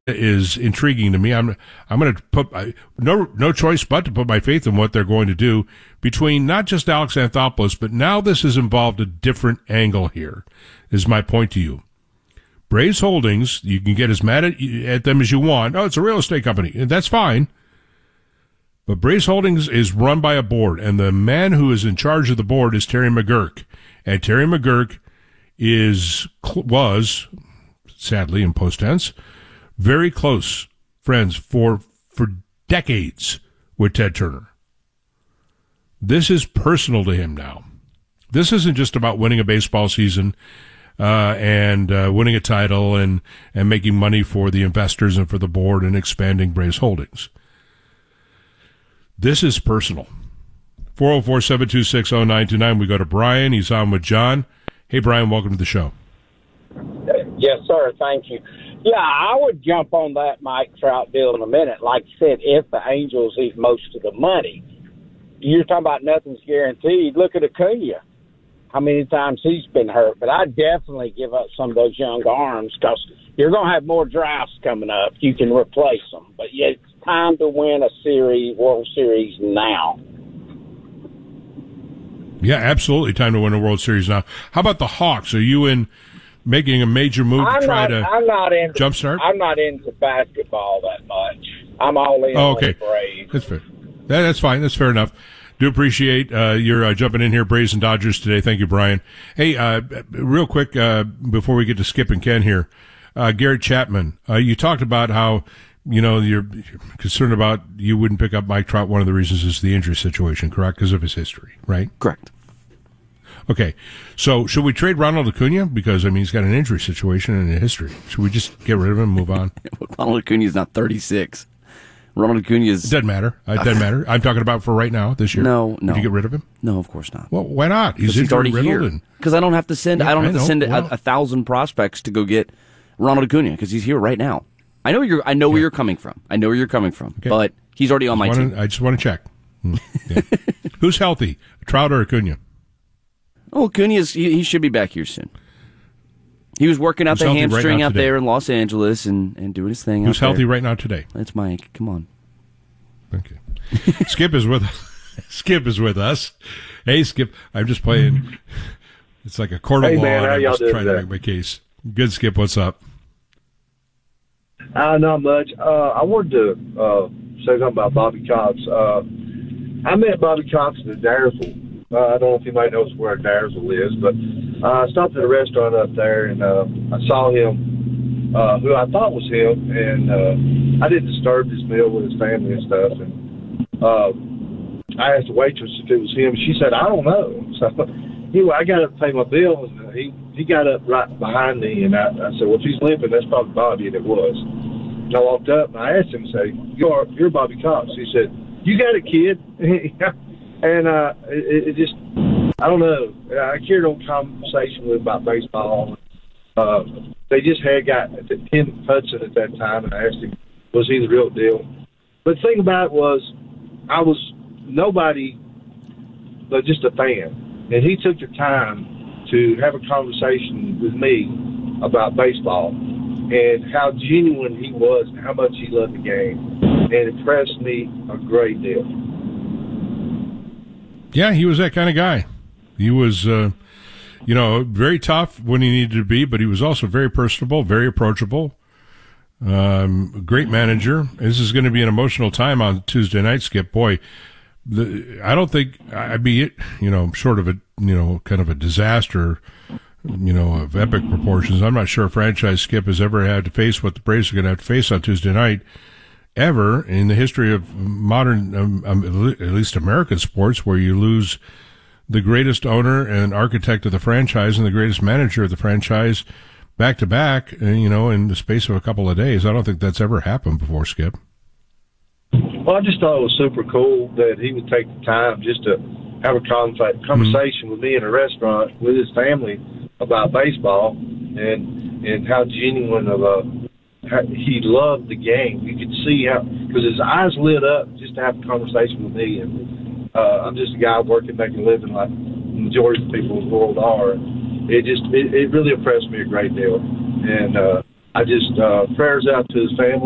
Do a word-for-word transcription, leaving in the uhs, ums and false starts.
is intriguing to me. I'm I'm going to put my, no no choice but to put my faith in what they're going to do between not just Alex Anthopoulos, but now this has involved a different angle here, is my point to you. Braves Holdings, you can get as mad at, at them as you want. Oh, it's a real estate company. That's fine. But Braves Holdings is run by a board, and the man who is in charge of the board is Terry McGuirk. And Terry McGuirk is, was, sadly in post tense, very close friends for for decades with Ted Turner. This is personal to him now. This isn't just about winning a baseball season uh, and uh, winning a title and, and making money for the investors and for the board and expanding Braves Holdings. This is personal. four oh four, seven two six, oh nine two nine. We go to Brian. He's on with John. Hey, Brian, welcome to the show. Yes, sir. Thank you. Yeah, I would jump on that Mike Trout deal in a minute. Like you said, if the Angels eat most of the money, you're talking about nothing's guaranteed. Look at Acuna, how many times he's been hurt. But I'd definitely give up some of those young arms because you're going to have more drafts coming up. You can replace them. But yeah, it's time to win a series, World Series now. Yeah, absolutely time to win a World Series now. How about the Hawks? Are you in making a major move I'm to try not, to I'm not into, jumpstart? I'm not into basketball that much. I'm all in oh, on okay. the Braves. That's fair. That, that's fine. That's fair enough. Do appreciate uh, your uh, jumping in here, Braves and Dodgers today. Thank you, Brian. Hey, uh, real quick uh, before we get to Skip and Ken here, uh, Garrett Chapman, uh, you talked about how you know you're, you're concerned about you wouldn't pick up Mike Trout. One of the reasons is the injury situation, correct? Because of his history, right? Correct. Okay, so should we trade Ronald Acuna? Because, I mean, he's got an injury situation and a history. Should we just get rid of him and move on? Ronald Acuna is not thirty-six. Ronald Acuna is... It doesn't matter. It doesn't matter. I'm talking about for right now, this year. No, no. Would you get rid of him? No, of course not. Well, why not? He's, he's already here. And... Because I don't have to send, yeah, I don't have I to know. send well, a, a thousand prospects to go get Ronald Acuna because he's here right now. I know you're. I know yeah. where you're coming from. I know where you're coming from. Okay. But he's already on my wanna, team. I just want to check. Hmm. Yeah. Who's healthy, Trout or Acuna? Oh, Acuna is, he, he should be back here soon. He was working out Who's the hamstring right out today? there in Los Angeles and, and doing his thing. Who's out healthy there. right now today? That's Mike. Come on. Okay. Skip is with Skip is with us. Hey, Skip. I'm just playing. It's like a court of hey, law. Man, and how I'm y'all just doing trying today? to make my case. Good, Skip. What's up? Uh, not much. Uh, I wanted to uh, say something about Bobby Cox. Uh, I met Bobby Cox in Dyersville. Uh, I don't know if anybody knows where Dyersville is, but uh, I stopped at a restaurant up there, and uh, I saw him, uh, who I thought was him, and uh, I didn't disturb his meal with his family and stuff. And uh, I asked the waitress if it was him. She said, I don't know. So anyway, I got up to pay my bill, and he, he got up right behind me, and I, I said, well, if he's limping, that's probably Bobby, and it was. And I walked up, and I asked him, say, you're, you're Bobby Cox. He said, you got it, kid. And uh, it, it just, I don't know. I carried on conversation with him about baseball. Uh, they just had got Tim Hudson at that time, and I asked him, was he the real deal? But the thing about it was, I was nobody but just a fan. And he took the time to have a conversation with me about baseball and how genuine he was and how much he loved the game. And it impressed me a great deal. Yeah, he was that kind of guy. He was, uh, you know, very tough when he needed to be, but he was also very personable, very approachable. Um, great manager. This is going to be an emotional time on Tuesday night, Skip. Boy, the, I don't think I'd be, you know, short of a, you know, kind of a disaster, you know, of epic proportions. I'm not sure a franchise, Skip, has ever had to face what the Braves are going to have to face on Tuesday night, ever in the history of modern, um, um, at least American sports, where you lose the greatest owner and architect of the franchise and the greatest manager of the franchise back to back, you know, in the space of a couple of days. I don't think that's ever happened before, Skip. Well, I just thought it was super cool that he would take the time just to have a conversation mm-hmm. with me in a restaurant with his family about baseball and and how genuine of a he loved the game. You could see how, because his eyes lit up just to have a conversation with me. And uh, I'm just a guy working, making a living like the majority of people in the world are. It just, it, it really impressed me a great deal. And uh, I just uh, prayers out to his family.